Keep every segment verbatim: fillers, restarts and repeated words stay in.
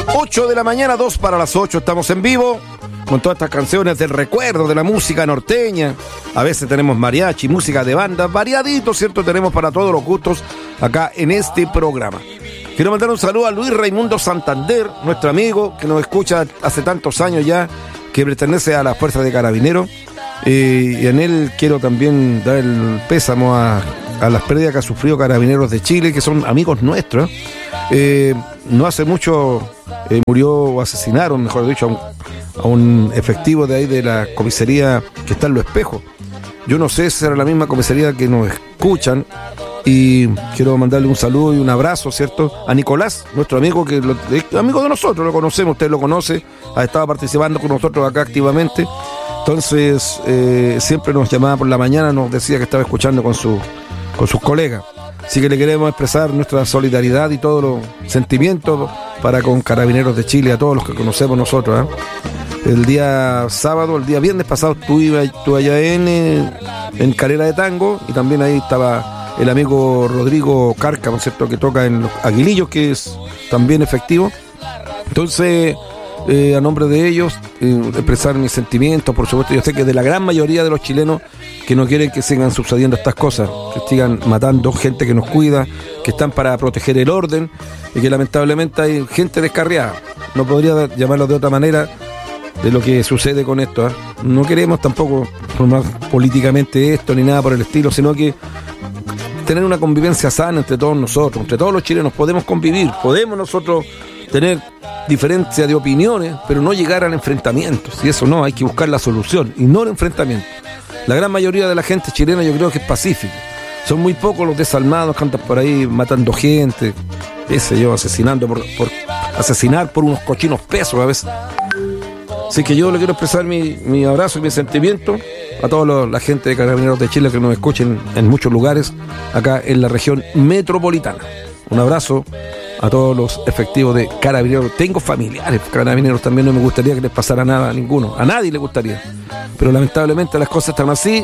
ocho de la mañana, dos para las ocho, estamos en vivo con todas estas canciones del recuerdo, de la música norteña. A veces tenemos mariachi, música de banda, variadito, ¿cierto? Tenemos para todos los gustos acá en este programa. Quiero mandar un saludo a Luis Raimundo Santander, nuestro amigo que nos escucha hace tantos años ya, que pertenece a las Fuerzas de Carabineros. Eh, y en él quiero también dar el pésamo a, a las pérdidas que ha sufrido Carabineros de Chile, que son amigos nuestros. Eh, no hace mucho eh, murió o asesinaron, mejor dicho, a un, a un efectivo de ahí de la comisaría que está en Los Espejos. Yo no sé si será la misma comisaría que nos escuchan, y quiero mandarle un saludo y un abrazo, ¿cierto?, a Nicolás, nuestro amigo, que lo, es amigo de nosotros, lo conocemos, usted lo conoce, ha estado participando con nosotros acá activamente. Entonces, eh, siempre nos llamaba por la mañana, nos decía que estaba escuchando con, su, con sus colegas. Así que le queremos expresar nuestra solidaridad y todos los sentimientos para con Carabineros de Chile, a todos los que conocemos nosotros, ¿eh? El día sábado, el día viernes pasado, estuve, estuve allá en, en Calera de Tango, y también ahí estaba el amigo Rodrigo Cárcamo, ¿cierto?, que toca en los Aguilillos, que es también efectivo. Entonces, eh, a nombre de ellos, eh, expresar mis sentimientos. Por supuesto, yo sé que de la gran mayoría de los chilenos que no quieren que sigan sucediendo estas cosas, que sigan matando gente que nos cuida, que están para proteger el orden, y que lamentablemente hay gente descarriada. No podría llamarlo de otra manera de lo que sucede con esto, ¿eh? No queremos tampoco formar políticamente esto ni nada por el estilo, sino que tener una convivencia sana entre todos nosotros, entre todos los chilenos. Podemos convivir, podemos nosotros tener diferencia de opiniones, pero no llegar al enfrentamiento. Si eso no, hay que buscar la solución y no el enfrentamiento. La gran mayoría de la gente chilena yo creo que es pacífica. Son muy pocos los desalmados que andan por ahí matando gente, qué sé yo, asesinando por, por asesinar por unos cochinos pesos a veces. Así que yo le quiero expresar mi, mi abrazo y mi sentimiento a toda la gente de Carabineros de Chile que nos escuchen en muchos lugares acá en la región metropolitana. Un abrazo a todos los efectivos de Carabineros. Tengo familiares Carabineros también, no me gustaría que les pasara nada a ninguno, a nadie le gustaría, pero lamentablemente las cosas están así.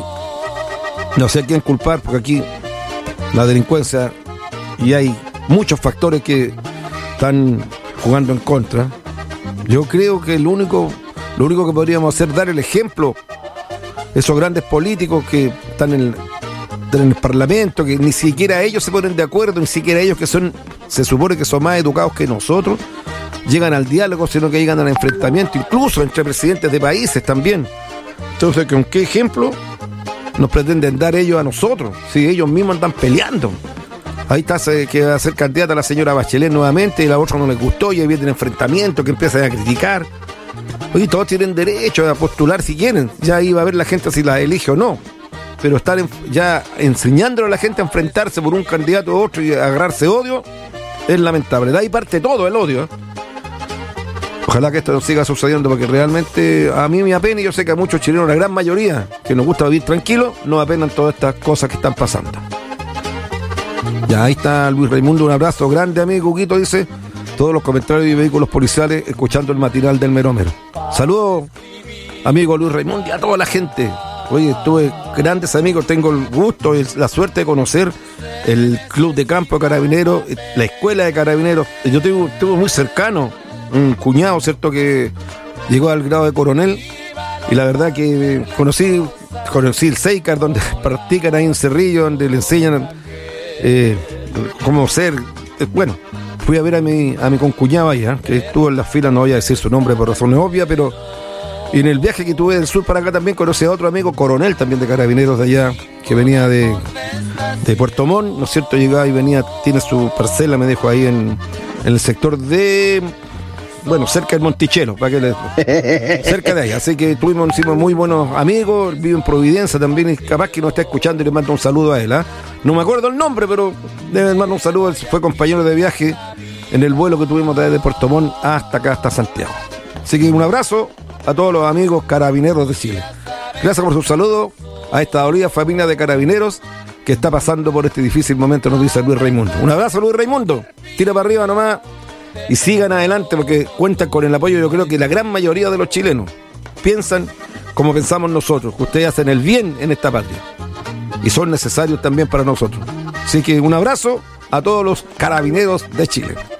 No sé a quién culpar, porque aquí la delincuencia, y hay muchos factores que están jugando en contra. Yo creo que el único Lo único que podríamos hacer es dar el ejemplo. Esos grandes políticos que están en el, en el Parlamento, que ni siquiera ellos se ponen de acuerdo, ni siquiera ellos, que son, se supone que son más educados que nosotros, llegan al diálogo, sino que llegan al enfrentamiento, incluso entre presidentes de países también. Entonces, ¿con qué ejemplo nos pretenden dar ellos a nosotros? Si ellos mismos andan peleando. Ahí está que va a ser candidata la señora Bachelet nuevamente, y la otra no les gustó, y ahí viene el enfrentamiento, que empiezan a criticar. Oye, todos tienen derecho a postular si quieren, ya ahí va a ver la gente si la elige o no, pero estar en, ya enseñándole a la gente a enfrentarse por un candidato u otro y a agarrarse odio es lamentable. De ahí parte todo el odio, ¿eh? Ojalá que esto no siga sucediendo, porque realmente a mí me apena, y yo sé que a muchos chilenos, la gran mayoría que nos gusta vivir tranquilos, nos apenan todas estas cosas que están pasando. Ya, ahí está Luis Raimundo, un abrazo grande, amigo. Guito dice: todos los comentarios y vehículos policiales escuchando el matinal del Merómero. Saludos, amigo Luis Raimundo, y a toda la gente. Oye, tuve grandes amigos, tengo el gusto y la suerte de conocer el club de campo de Carabineros, la escuela de Carabineros. Yo tuve, tuve muy cercano un cuñado, ¿cierto?, que llegó al grado de coronel, y la verdad que conocí, conocí el Seicar, donde practican ahí en Cerrillo, donde le enseñan eh, cómo ser, eh, bueno. Fui a ver a mi, a mi concuñado allá, que estuvo en la fila, no voy a decir su nombre por razones obvias, pero en el viaje que tuve del sur para acá también conocí a otro amigo coronel también de Carabineros de allá, que venía de, de Puerto Montt, ¿no es cierto? Llegaba y venía, tiene su parcela, me dejó ahí en, en el sector de, bueno, cerca del Monticello, para que le, cerca de ahí. Así que tuvimos, hicimos muy buenos amigos, vive en Providencia también, y capaz que nos está escuchando, y le mando un saludo a él, ¿ah? ¿eh? No me acuerdo el nombre, pero le mando un saludo, él fue compañero de viaje en el vuelo que tuvimos desde Puerto Montt hasta acá, hasta Santiago. Así que un abrazo a todos los amigos Carabineros de Chile. Gracias por su saludo a esta dolida familia de Carabineros que está pasando por este difícil momento, nos dice Luis Raimundo. Un abrazo, Luis Raimundo. Tira para arriba nomás y sigan adelante, porque cuentan con el apoyo, yo creo que la gran mayoría de los chilenos piensan como pensamos nosotros, que ustedes hacen el bien en esta patria y son necesarios también para nosotros. Así que un abrazo a todos los Carabineros de Chile.